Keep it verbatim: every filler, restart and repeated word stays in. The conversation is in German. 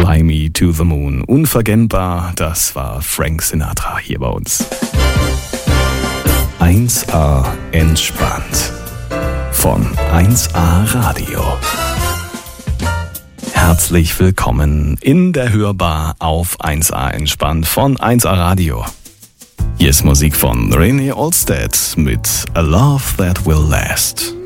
Fly Me to the Moon. Unverkennbar, das war Frank Sinatra hier bei uns. eins A entspannt von eins A Radio. Herzlich willkommen in der Hörbar auf eins A entspannt von eins A Radio. Hier ist Musik von René Olstedt mit A Love That Will Last.